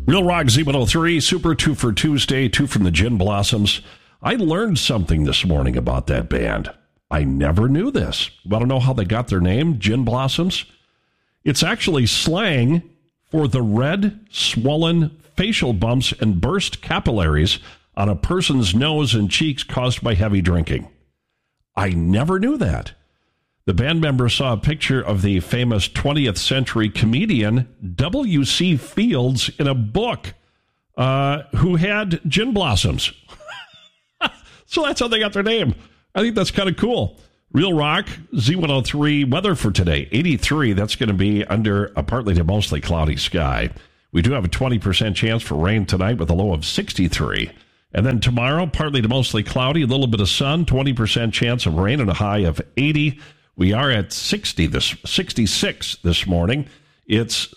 Real Rock Z103, Super 2 for Tuesday, 2 from the Gin Blossoms. I learned something this morning about that band. I never knew this. Want to know how they got their name, Gin Blossoms? It's actually slang for the red, swollen facial bumps and burst capillaries on a person's nose and cheeks caused by heavy drinking. I never knew that. The band members saw a picture of the famous 20th century comedian W.C. Fields in a book who had gin blossoms. So that's how they got their name. I think that's kind of cool. Real Rock, Z103, weather for today, 83. That's going to be under a partly to mostly cloudy sky. We do have a 20% chance for rain tonight with a low of 63. And then tomorrow, partly to mostly cloudy, a little bit of sun, 20% chance of rain and a high of 80. We are at 66 this morning. It's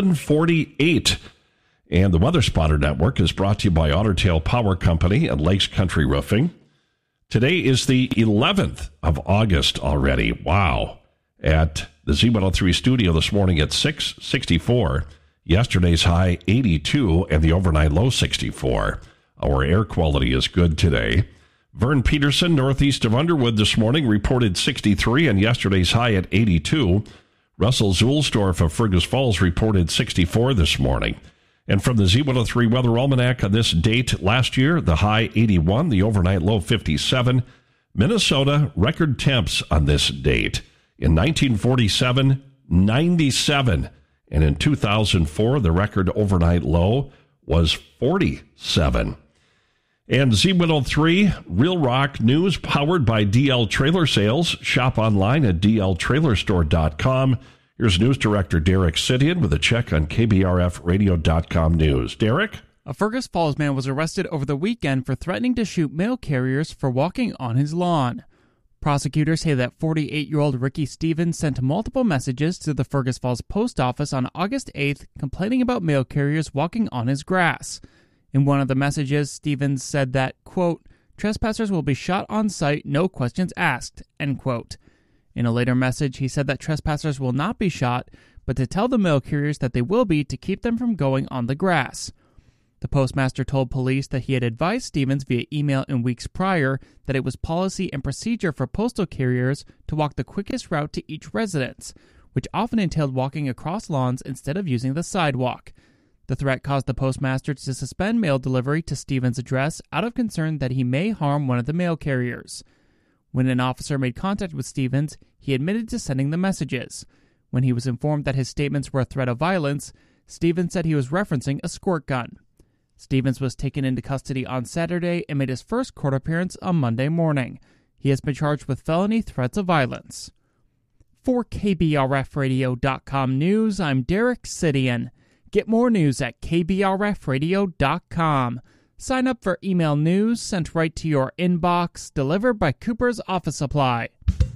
7:48. And the Weather Spotter Network is brought to you by Otter Tail Power Company and Lakes Country Roofing. Today is the 11th of August already. Wow. At the Z103 studio this morning at 6:64. Yesterday's high 82 and the overnight low 64. Our air quality is good today. Vern Peterson, northeast of Underwood this morning, reported 63 and yesterday's high at 82. Russell Zulsdorf of Fergus Falls reported 64 this morning. And from the Z103 Weather Almanac on this date last year, the high 81, the overnight low 57. Minnesota, record temps on this date. In 1947, 97. And in 2004, the record overnight low was 47. And Z103, Real Rock News, powered by DL Trailer Sales. Shop online at dltrailerstore.com. Here's News Director Derek Sidian with a check on KBRFradio.com news. Derek? A Fergus Falls man was arrested over the weekend for threatening to shoot mail carriers for walking on his lawn. Prosecutors say that 48-year-old Ricky Stevens sent multiple messages to the Fergus Falls post office on August 8th complaining about mail carriers walking on his grass. In one of the messages, Stevens said that, quote, trespassers will be shot on sight, no questions asked, end quote. In a later message, he said that trespassers will not be shot, but to tell the mail carriers that they will be to keep them from going on the grass. The postmaster told police that he had advised Stevens via email in weeks prior that it was policy and procedure for postal carriers to walk the quickest route to each residence, which often entailed walking across lawns instead of using the sidewalk. The threat caused the postmaster to suspend mail delivery to Stevens' address out of concern that he may harm one of the mail carriers. When an officer made contact with Stevens, he admitted to sending the messages. When he was informed that his statements were a threat of violence, Stevens said he was referencing a squirt gun. Stevens was taken into custody on Saturday and made his first court appearance on Monday morning. He has been charged with felony threats of violence. For KBRFradio.com News, I'm Derek Sidian. Get more news at KBRFradio.com. Sign up for email news sent right to your inbox, delivered by Cooper's Office Supply.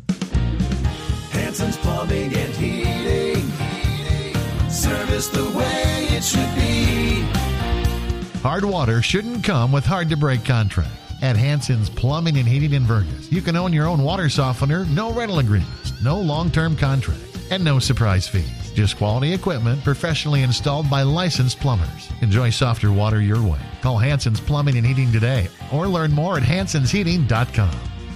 Hanson's Plumbing and Heating. Service the way it should be. Hard water shouldn't come with hard-to-break contracts. At Hanson's Plumbing and Heating in Vergas, you can own your own water softener, no rental agreements, no long-term contracts, and no surprise fees. Just quality equipment professionally installed by licensed plumbers. Enjoy softer water your way. Call Hanson's Plumbing and Heating today or learn more at hansonsheating.com.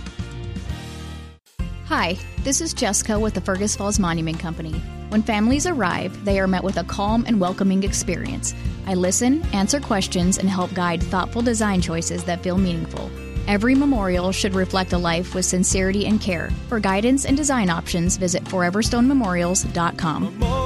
Hi, this is Jessica with the Fergus Falls Monument Company. When families arrive, they are met with a calm and welcoming experience. I listen, answer questions, and help guide thoughtful design choices that feel meaningful. Every memorial should reflect a life with sincerity and care. For guidance and design options, visit foreverstonememorials.com.